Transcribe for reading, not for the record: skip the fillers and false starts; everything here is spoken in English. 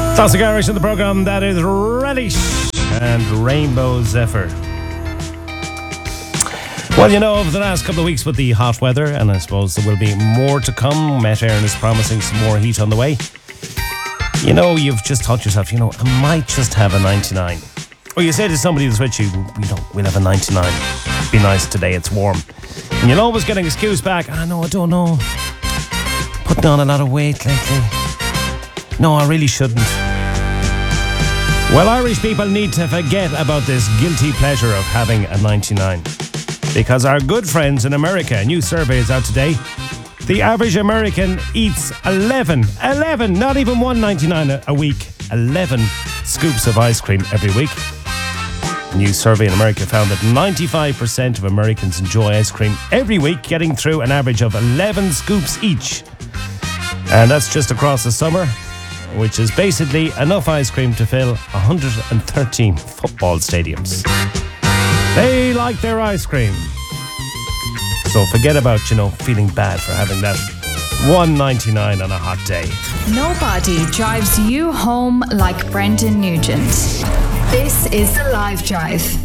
Classic Irish in the programme, that is Relish and Rainbow Zephyr. Well, you know, over the last couple of weeks with the hot weather, and I suppose there will be more to come, Met Éireann is promising some more heat on the way. You know, you've just thought to yourself, I might just have a 99. Or you say to somebody that's with you, we'll have a 99. Be nice today, it's warm. And you'll always get an excuse back, no, I don't know. Putting on a lot of weight lately. No, I really shouldn't. Well, Irish people need to forget about this guilty pleasure of having a 99. Because our good friends in America, a new survey is out today, the average American eats 11, not even 1.99 a week, 11 scoops of ice cream every week. A new survey in America found that 95% of Americans enjoy ice cream every week, getting through an average of 11 scoops each. And that's just across the summer, which is basically enough ice cream to fill 113 football stadiums. They like their ice cream. So forget about, feeling bad for having that $1.99 on a hot day. Nobody drives you home like Brendan Nugent. This is The Live Drive.